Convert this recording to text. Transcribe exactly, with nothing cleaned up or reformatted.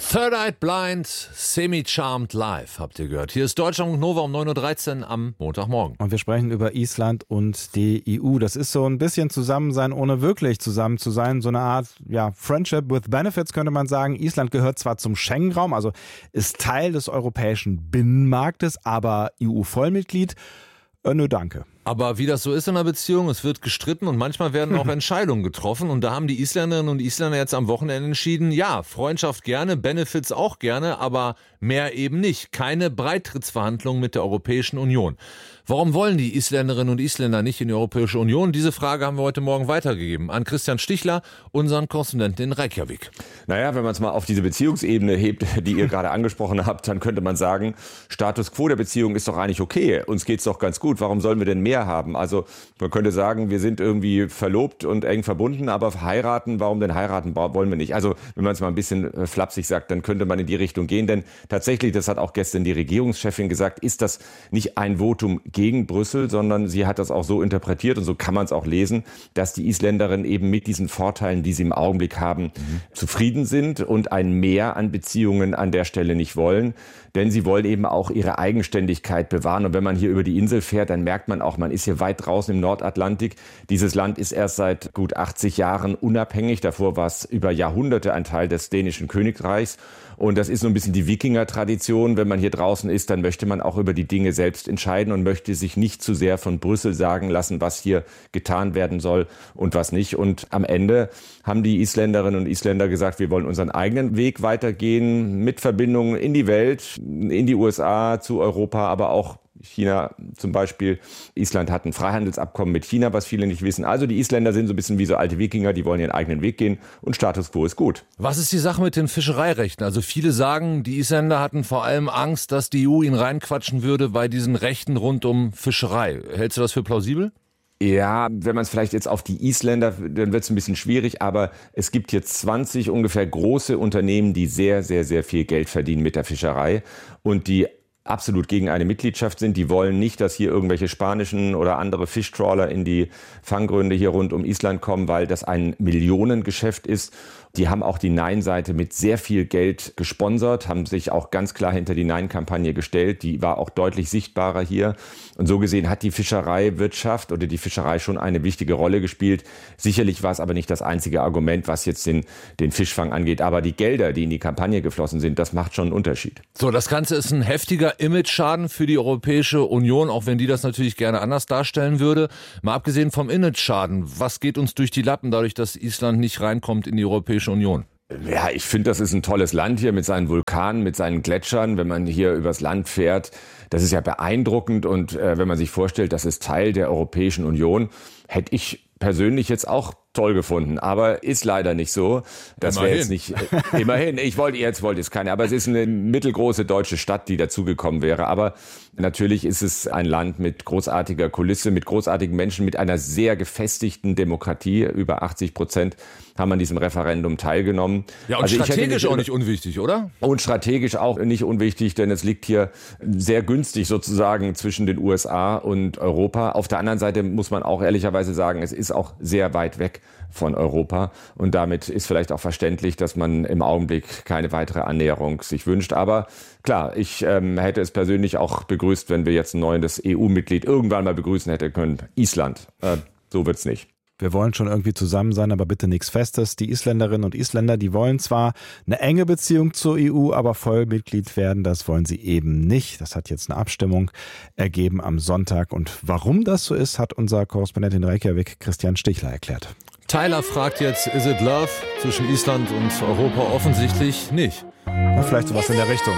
Third Eye Blind, Semi-Charmed Live, habt ihr gehört. Hier ist Deutschlandfunk Nova um neun Uhr dreizehn am Montagmorgen. Und wir sprechen über Island und die E U. Das ist so ein bisschen Zusammensein, ohne wirklich zusammen zu sein. So eine Art ja, Friendship with Benefits, könnte man sagen. Island gehört zwar zum Schengen-Raum, also ist Teil des europäischen Binnenmarktes, aber E U-Vollmitglied. Äh, nö, danke. Aber wie das so ist in einer Beziehung, es wird gestritten und manchmal werden auch Entscheidungen getroffen. Und da haben die Isländerinnen und Isländer jetzt am Wochenende entschieden, ja, Freundschaft gerne, Benefits auch gerne, aber mehr eben nicht. Keine Beitrittsverhandlungen mit der Europäischen Union. Warum wollen die Isländerinnen und Isländer nicht in die Europäische Union? Diese Frage haben wir heute Morgen weitergegeben an Christian Stichler, unseren Korrespondenten in Reykjavik. Naja, wenn man es mal auf diese Beziehungsebene hebt, die ihr gerade angesprochen habt, dann könnte man sagen, Status quo der Beziehung ist doch eigentlich okay. Uns geht's doch ganz gut. Warum sollen wir denn mehr haben? Also man könnte sagen, wir sind irgendwie verlobt und eng verbunden, aber heiraten, warum denn heiraten wollen wir nicht? Also wenn man es mal ein bisschen flapsig sagt, dann könnte man in die Richtung gehen. Denn tatsächlich, das hat auch gestern die Regierungschefin gesagt, ist das nicht ein Votum gegen Brüssel, sondern sie hat das auch so interpretiert und so kann man es auch lesen, dass die Isländerinnen eben mit diesen Vorteilen, die sie im Augenblick haben, mhm. zufrieden sind und ein Mehr an Beziehungen an der Stelle nicht wollen. Denn sie wollen eben auch ihre Eigenständigkeit bewahren. Und wenn man hier über die Insel fährt, dann merkt man auch, man ist hier weit draußen im Nordatlantik. Dieses Land ist erst seit gut achtzig Jahren unabhängig. Davor war es über Jahrhunderte ein Teil des dänischen Königreichs. Und das ist so ein bisschen die Wikinger-Tradition. Wenn man hier draußen ist, dann möchte man auch über die Dinge selbst entscheiden und möchte sich nicht zu sehr von Brüssel sagen lassen, was hier getan werden soll und was nicht. Und am Ende haben die Isländerinnen und Isländer gesagt, wir wollen unseren eigenen Weg weitergehen mit Verbindungen in die Welt, in die U S A, zu Europa, aber auch China zum Beispiel. Island hat ein Freihandelsabkommen mit China, was viele nicht wissen. Also die Isländer sind so ein bisschen wie so alte Wikinger, die wollen ihren eigenen Weg gehen und Status quo ist gut. Was ist die Sache mit den Fischereirechten? Also viele sagen, die Isländer hatten vor allem Angst, dass die E U ihn reinquatschen würde bei diesen Rechten rund um Fischerei. Hältst du das für plausibel? Ja, wenn man es vielleicht jetzt auf die Isländer, dann wird es ein bisschen schwierig, aber es gibt hier zwanzig ungefähr große Unternehmen, die sehr, sehr, sehr viel Geld verdienen mit der Fischerei und die absolut gegen eine Mitgliedschaft sind. Die wollen nicht, dass hier irgendwelche spanischen oder andere Fischtrawler in die Fanggründe hier rund um Island kommen, weil das ein Millionengeschäft ist. Die haben auch die Nein-Seite mit sehr viel Geld gesponsert, haben sich auch ganz klar hinter die Nein-Kampagne gestellt. Die war auch deutlich sichtbarer hier. Und so gesehen hat die Fischereiwirtschaft oder die Fischerei schon eine wichtige Rolle gespielt. Sicherlich war es aber nicht das einzige Argument, was jetzt den, den Fischfang angeht. Aber die Gelder, die in die Kampagne geflossen sind, das macht schon einen Unterschied. So, das Ganze ist ein heftiger Image-Schaden für die Europäische Union, auch wenn die das natürlich gerne anders darstellen würde. Mal abgesehen vom Image-Schaden, was geht uns durch die Lappen dadurch, dass Island nicht reinkommt in die Europäische Union? Ja, ich finde, das ist ein tolles Land hier mit seinen Vulkanen, mit seinen Gletschern. Wenn man hier übers Land fährt, das ist ja beeindruckend. Und äh, wenn man sich vorstellt, das ist Teil der Europäischen Union, hätte ich persönlich jetzt auch toll gefunden, aber ist leider nicht so. Das wäre jetzt nicht, äh, immerhin, ich wollte, jetzt wollte es keine, aber es ist eine mittelgroße deutsche Stadt, die dazugekommen wäre. Aber natürlich ist es ein Land mit großartiger Kulisse, mit großartigen Menschen, mit einer sehr gefestigten Demokratie. Über achtzig Prozent haben an diesem Referendum teilgenommen. Ja, und also strategisch auch nicht unwichtig, oder? Und strategisch auch nicht unwichtig, denn es liegt hier sehr günstig sozusagen zwischen den U S A und Europa. Auf der anderen Seite muss man auch ehrlicherweise sagen, es ist auch sehr weit weg von Europa. Und damit ist vielleicht auch verständlich, dass man im Augenblick keine weitere Annäherung sich wünscht. Aber klar, ich ähm, hätte es persönlich auch begrüßt, wenn wir jetzt ein neues E U-Mitglied irgendwann mal begrüßen hätten können. Island. Äh, so wird's nicht. Wir wollen schon irgendwie zusammen sein, aber bitte nichts Festes. Die Isländerinnen und Isländer, die wollen zwar eine enge Beziehung zur E U, aber Vollmitglied werden, das wollen sie eben nicht. Das hat jetzt eine Abstimmung ergeben am Sonntag. Und warum das so ist, hat unser Korrespondent in Reykjavik, Christian Stichler, erklärt. Tyler fragt jetzt, is it love zwischen Island und Europa? Offensichtlich nicht. Na, vielleicht sowas in der Richtung.